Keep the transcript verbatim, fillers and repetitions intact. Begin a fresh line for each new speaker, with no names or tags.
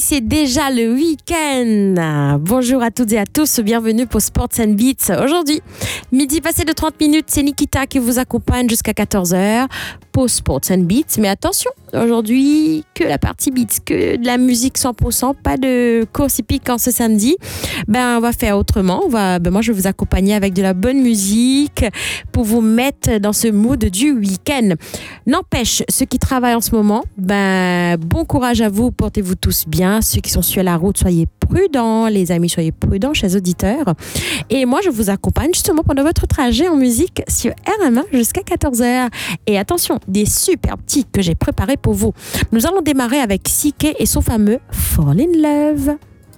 c'est déjà le week-end. Bonjour à toutes et à tous, bienvenue pour Sports and Beats. Aujourd'hui, midi passé de trente minutes, c'est Nikita qui vous accompagne jusqu'à quatorze heures pour Sports and Beats. Mais attention, aujourd'hui, que la partie beats, que de la musique cent pour cent, pas de course hippique en ce samedi. Ben, on va faire autrement. On va, ben moi, je vais vous accompagner avec de la bonne musique pour vous mettre dans ce mood du week-end. N'empêche, ceux qui travaillent en ce moment, ben, bon courage à vous, portez-vous tous bien. Ceux qui sont sur la route, soyez prudents, les amis, soyez prudents, chers auditeurs. Et moi, je vous accompagne justement pendant votre trajet en musique sur R M un jusqu'à quatorze heures. Et attention, des super petits que j'ai préparés pour vous. Nous allons démarrer avec Sike et son fameux Fall in Love.